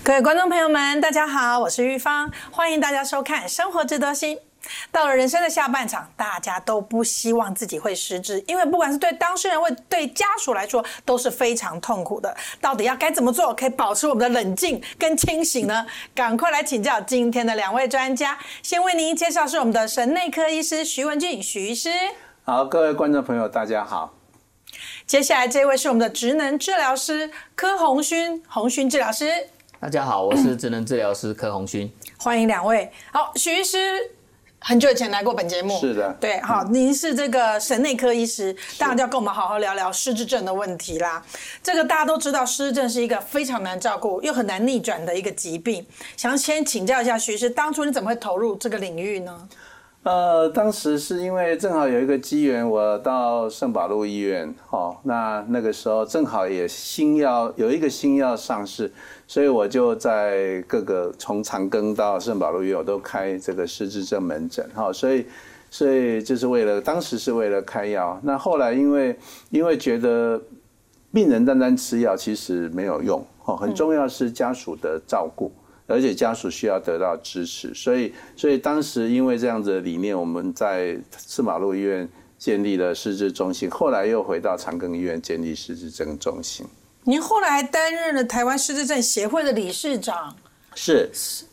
各位观众朋友们，大家好，我是玉芳，欢迎大家收看《生活智多星》。到了人生的下半场，大家都不希望自己会失智，因为不管是对当事人或对家属来说，都是非常痛苦的。到底要该怎么做，可以保持我们的冷静跟清醒呢？赶快来请教今天的两位专家。先为您介绍是我们的神内科医师徐文俊徐医师。 好，各位观众朋友，大家好。 接下来这位是我们的职能治疗师柯鸿勋治疗师。 大家好，我是职能治疗师柯鸿勋。 欢迎两位。好，徐医师很久以前来过本节目， 是的， 对，好，您是这个神内科医师，当然就要跟我们好好聊聊失智症的问题啦。这个大家都知道，失智症是一个非常难照顾又很难逆转的一个疾病。想先请教一下徐医师，当初你怎么会投入这个领域呢？ 当时是因为正好有一个机缘，我到圣保路医院，那个时候正好也有一个新药上市，所以我就在各个从长庚到圣保路医院，我都开这个失智症门诊，所以就是当时是为了开药。那后来因为觉得病人单单吃药其实没有用，很重要是家属的照顾。而且家属需要得到支持，所以当时因为这样子的理念，我们在圣保路医院建立了失智中心，后来又回到长庚医院建立失智症中心。 您后来还担任了台湾失智症协会的理事长。 是，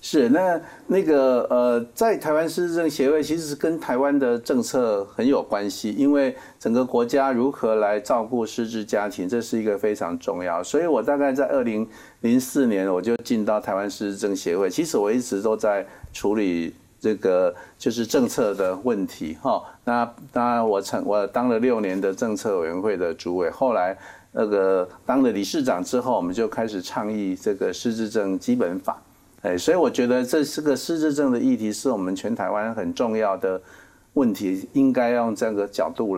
在台湾失智症协会其实是跟台湾的政策很有关系，因为整个国家如何来照顾失智家庭，这是一个非常重要。所以我大概在2004年我就进到台湾失智症协会，其实我一直都在处理这个就是政策的问题。那我当了6年的政策委员会的主委，后来当了理事长之后，我们就开始倡议这个失智症基本法。所以我觉得这是个失智症的议题，是我们全台湾很重要的问题，应该用这个角度